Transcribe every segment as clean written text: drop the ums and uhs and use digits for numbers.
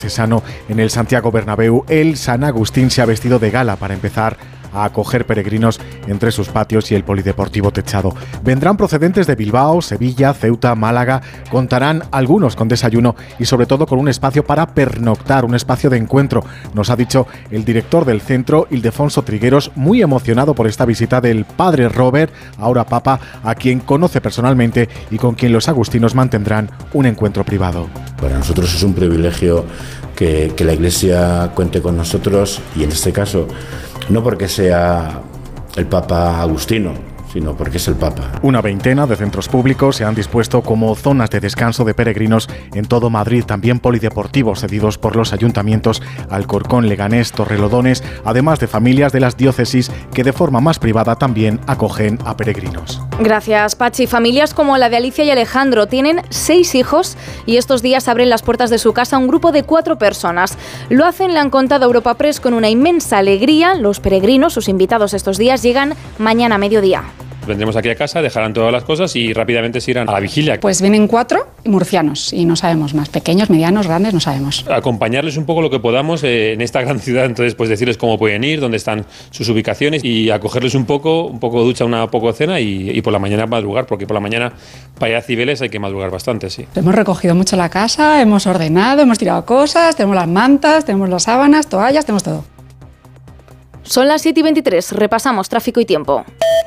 Sano en el Santiago Bernabéu, el San Agustín se ha vestido de gala para empezar a acoger peregrinos entre sus patios y el polideportivo techado. Vendrán procedentes de Bilbao, Sevilla, Ceuta, Málaga. Contarán algunos con desayuno y sobre todo con un espacio para pernoctar, un espacio de encuentro, nos ha dicho el director del centro, Ildefonso Trigueros, muy emocionado por esta visita del padre Robert, ahora papa, a quien conoce personalmente y con quien los agustinos mantendrán un encuentro privado. Para nosotros es un privilegio que la Iglesia cuente con nosotros, y en este caso no porque sea el Papa Agustino, sino porque es el Papa. Una veintena de centros públicos se han dispuesto como zonas de descanso de peregrinos en todo Madrid, también polideportivos cedidos por los ayuntamientos Alcorcón, Leganés, Torrelodones, además de familias de las diócesis que de forma más privada también acogen a peregrinos. Gracias, Pachi. Familias como la de Alicia y Alejandro tienen 6 hijos y estos días abren las puertas de su casa a un grupo de 4 personas. Lo hacen, le han contado a Europa Press, con una inmensa alegría. Los peregrinos, sus invitados estos días, llegan mañana a mediodía. Vendremos aquí a casa, dejarán todas las cosas y rápidamente se irán a la vigilia. Pues vienen 4 murcianos y no sabemos más, pequeños, medianos, grandes, no sabemos. Acompañarles un poco lo que podamos en esta gran ciudad, entonces pues decirles cómo pueden ir, dónde están sus ubicaciones y acogerles un poco ducha, un poco cena y por la mañana madrugar, porque por la mañana para ir a Cibeles hay que madrugar bastante, sí. Hemos recogido mucho la casa, hemos ordenado, hemos tirado cosas, tenemos las mantas, tenemos las sábanas, toallas, tenemos todo. Son las 7:23, repasamos tráfico y tiempo.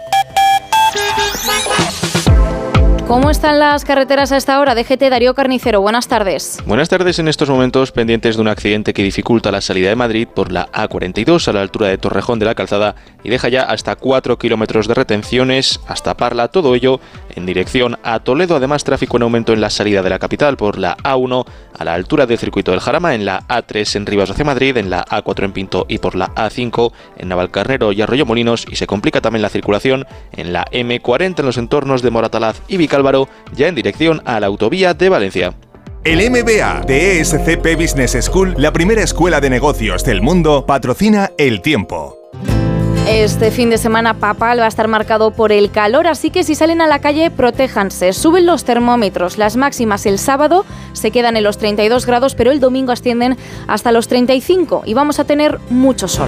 ¿Cómo están las carreteras a esta hora? DGT, Darío Carnicero, buenas tardes. Buenas tardes. En estos momentos pendientes de un accidente que dificulta la salida de Madrid por la A42 a la altura de Torrejón de la Calzada y deja ya hasta 4 kilómetros de retenciones hasta Parla, todo ello en dirección a Toledo. Además, tráfico en aumento en la salida de la capital por la A1 a la altura del Circuito del Jarama, en la A3 en Rivas hacia Madrid, en la A4 en Pinto y por la A5 en Navalcarnero y Arroyomolinos, y se complica también la circulación en la M40 en los entornos de Moratalaz y Vicálvaro, ya en dirección a la autovía de Valencia. El MBA de ESCP Business School, la primera escuela de negocios del mundo, patrocina El Tiempo. Este fin de semana papal va a estar marcado por el calor, así que si salen a la calle, protéjanse. Suben los termómetros, las máximas el sábado se quedan en los 32 grados, pero el domingo ascienden hasta los 35 y vamos a tener mucho sol.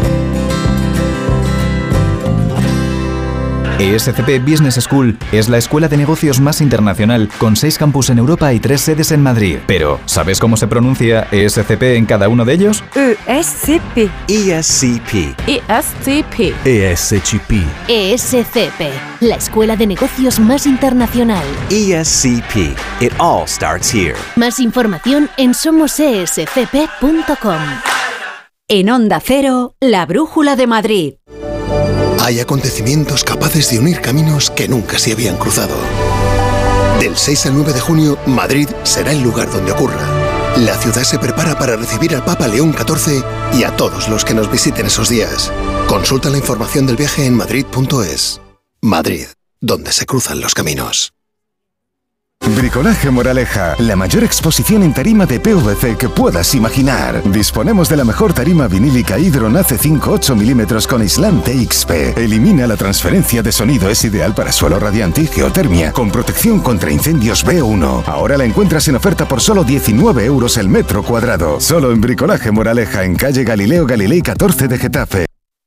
ESCP Business School es la escuela de negocios más internacional, con 6 campus en Europa y 3 sedes en Madrid. Pero, ¿sabes cómo se pronuncia ESCP en cada uno de ellos? ESCP. ESCP. ESCP. ESCP. ESCP, la escuela de negocios más internacional. ESCP. It all starts here. Más información en somosescp.com. En Onda Cero, la Brújula de Madrid. Hay acontecimientos capaces de unir caminos que nunca se habían cruzado. Del 6 al 9 de junio, Madrid será el lugar donde ocurra. La ciudad se prepara para recibir al Papa León XIV y a todos los que nos visiten esos días. Consulta la información del viaje en madrid.es. Madrid, donde se cruzan los caminos. Bricolaje Moraleja, la mayor exposición en tarima de PVC que puedas imaginar. Disponemos de la mejor tarima vinílica Hydron AC5 8 mm con aislante XP. Elimina la transferencia de sonido, es ideal para suelo radiante y geotermia, con protección contra incendios B1. Ahora la encuentras en oferta por solo 19 € el metro cuadrado. Solo en Bricolaje Moraleja, en calle Galileo Galilei 14 de Getafe.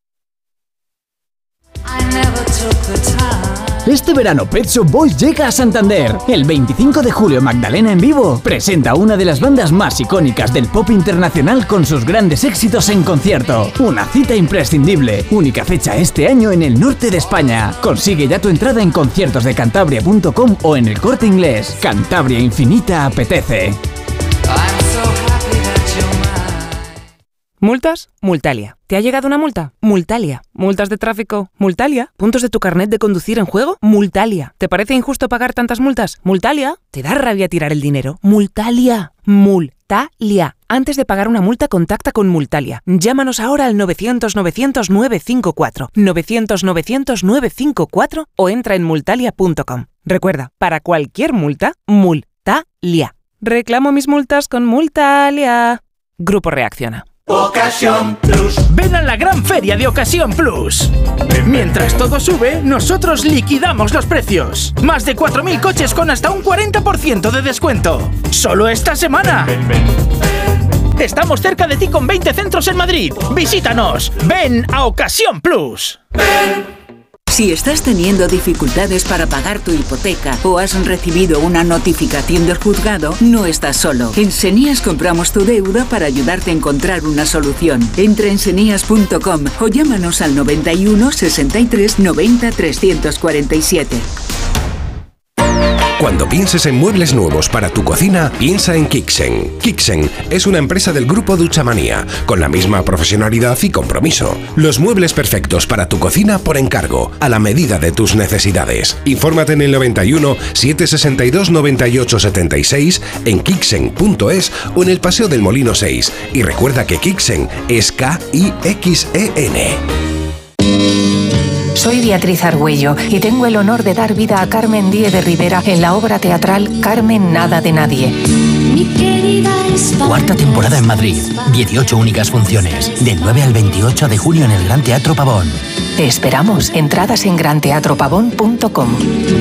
Este verano Pet Shop Boys llega a Santander. El 25 de julio Magdalena en vivo presenta una de las bandas más icónicas del pop internacional con sus grandes éxitos en concierto. Una cita imprescindible, única fecha este año en el norte de España. Consigue ya tu entrada en conciertosdecantabria.com o en El Corte Inglés. Cantabria Infinita apetece. ¿Multas? Multalia. ¿Te ha llegado una multa? Multalia. ¿Multas de tráfico? Multalia. ¿Puntos de tu carnet de conducir en juego? Multalia. ¿Te parece injusto pagar tantas multas? Multalia. ¿Te da rabia tirar el dinero? Multalia. Multalia. Antes de pagar una multa, contacta con Multalia. Llámanos ahora al 900-900-954. 900-900-954 o entra en multalia.com. Recuerda, para cualquier multa, Multalia. Reclamo mis multas con Multalia. Grupo Reacciona. Ocasión Plus. Ven a la gran feria de Ocasión Plus. Mientras todo sube, nosotros liquidamos los precios. Más de 4.000 coches con hasta un 40% de descuento. Solo esta semana. Estamos cerca de ti con 20 centros en Madrid. Visítanos. Ven a Ocasión Plus. Si estás teniendo dificultades para pagar tu hipoteca o has recibido una notificación del juzgado, no estás solo. En Senías compramos tu deuda para ayudarte a encontrar una solución. Entra en senías.com o llámanos al 91 63 90 347. Cuando pienses en muebles nuevos para tu cocina, piensa en Kixen. Kixen es una empresa del grupo Duchamanía, con la misma profesionalidad y compromiso. Los muebles perfectos para tu cocina por encargo, a la medida de tus necesidades. Infórmate en el 91 762 98 76, en kixen.es o en el Paseo del Molino 6. Y recuerda que Kixen es K-I-X-E-N. Soy Beatriz Argüello y tengo el honor de dar vida a Carmen Díez de Rivera en la obra teatral Carmen Nada de Nadie. Cuarta temporada en Madrid, 18 únicas funciones, del 9 al 28 de junio en el Gran Teatro Pavón. Te esperamos, entradas en granteatropavón.com.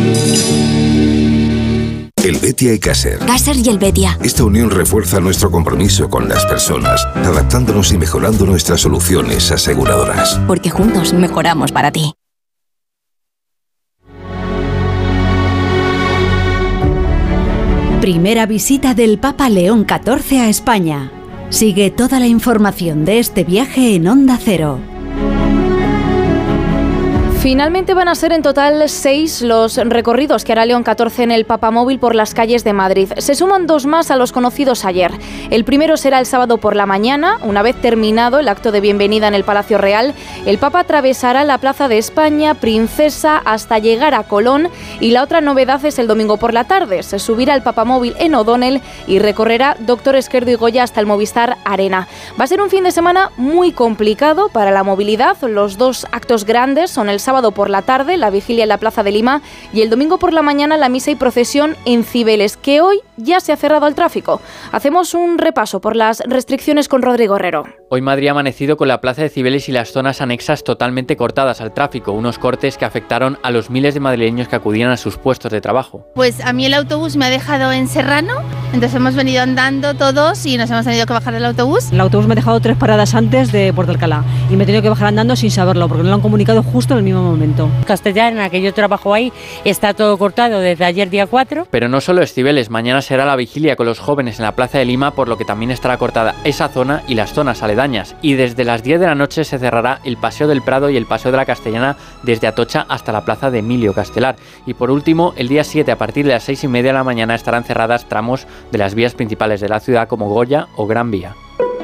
Helvetia y Caser. Caser y Helvetia. Esta unión refuerza nuestro compromiso con las personas, adaptándonos y mejorando nuestras soluciones aseguradoras. Porque juntos mejoramos para ti. Primera visita del Papa León XIV a España. Sigue toda la información de este viaje en Onda Cero. Finalmente van a ser en total 6 los recorridos que hará León XIV en el Papamóvil por las calles de Madrid. Se suman 2 más a los conocidos ayer. El primero será el sábado por la mañana. Una vez terminado el acto de bienvenida en el Palacio Real, el Papa atravesará la Plaza de España, Princesa, hasta llegar a Colón. Y la otra novedad es el domingo por la tarde. Se subirá al Papamóvil en O'Donnell y recorrerá Doctor Esquerdo y Goya hasta el Movistar Arena. Va a ser un fin de semana muy complicado para la movilidad. Los 2 actos grandes son el sábado por la tarde, la vigilia en la Plaza de Lima, y el domingo por la mañana la misa y procesión en Cibeles, que hoy ya se ha cerrado al tráfico. Hacemos un repaso por las restricciones con Rodrigo Herrero. Hoy Madrid ha amanecido con la Plaza de Cibeles y las zonas anexas totalmente cortadas al tráfico, unos cortes que afectaron a los miles de madrileños que acudían a sus puestos de trabajo. Pues a mí el autobús me ha dejado en Serrano, entonces hemos venido andando todos y nos hemos tenido que bajar del autobús. El autobús me ha dejado 3 paradas antes de Puerto Alcalá y me he tenido que bajar andando sin saberlo porque no lo han comunicado justo en el mismo momento. Castellana, que yo trabajo ahí, está todo cortado desde ayer día 4. Pero no solo es Cibeles, mañana será la vigilia con los jóvenes en la Plaza de Lima, por lo que también estará cortada esa zona y las zonas aledañas. Y desde las 10 de la noche se cerrará el Paseo del Prado y el Paseo de la Castellana desde Atocha hasta la Plaza de Emilio Castelar. Y por último, el día 7 a partir de las 6:30 de la mañana estarán cerradas tramos de las vías principales de la ciudad como Goya o Gran Vía.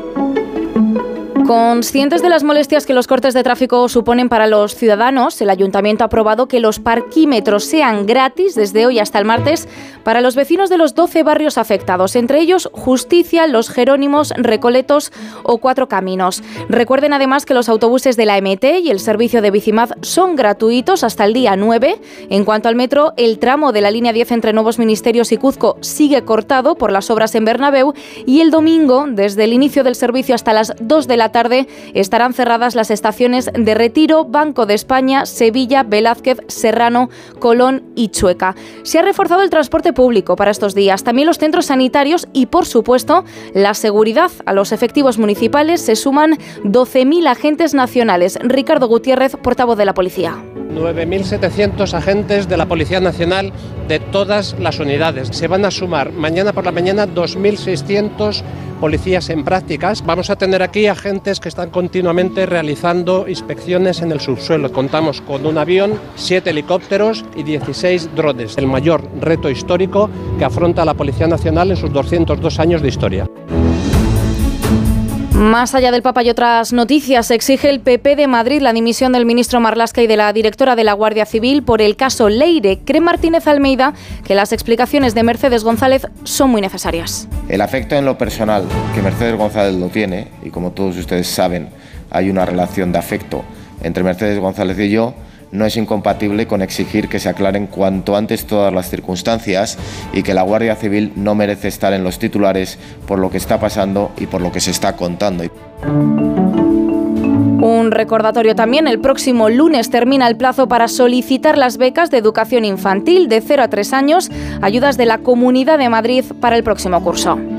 Conscientes de las molestias que los cortes de tráfico suponen para los ciudadanos, el Ayuntamiento ha aprobado que los parquímetros sean gratis desde hoy hasta el martes para los vecinos de los 12 barrios afectados, entre ellos Justicia, Los Jerónimos, Recoletos o Cuatro Caminos. Recuerden además que los autobuses de la MT y el servicio de Bicimad son gratuitos hasta el día 9. En cuanto al metro, el tramo de la línea 10 entre Nuevos Ministerios y Cuzco sigue cortado por las obras en Bernabéu y el domingo, desde el inicio del servicio hasta las 2 de la tarde, estarán cerradas las estaciones de Retiro, Banco de España, Sevilla, Velázquez, Serrano, Colón y Chueca. Se ha reforzado el transporte público para estos días, también los centros sanitarios y, por supuesto, la seguridad. A los efectivos municipales se suman 12.000 agentes nacionales. Ricardo Gutiérrez, portavoz de la Policía. 9.700 agentes de la Policía Nacional de todas las unidades. Se van a sumar mañana por la mañana 2.600 policías en prácticas. Vamos a tener aquí agentes que están continuamente realizando inspecciones en el subsuelo. Contamos con un avión, 7 helicópteros y 16 drones. El mayor reto histórico que afronta la Policía Nacional en sus 202 años de historia. Más allá del Papa y otras noticias, exige el PP de Madrid la dimisión del ministro Marlaska y de la directora de la Guardia Civil por el caso Leire. Cree Martínez Almeida que las explicaciones de Mercedes González son muy necesarias. El afecto en lo personal que Mercedes González lo tiene, y como todos ustedes saben, hay una relación de afecto entre Mercedes González y yo, no es incompatible con exigir que se aclaren cuanto antes todas las circunstancias y que la Guardia Civil no merece estar en los titulares por lo que está pasando y por lo que se está contando. Un recordatorio también, el próximo lunes termina el plazo para solicitar las becas de educación infantil de 0 a 3 años, ayudas de la Comunidad de Madrid para el próximo curso.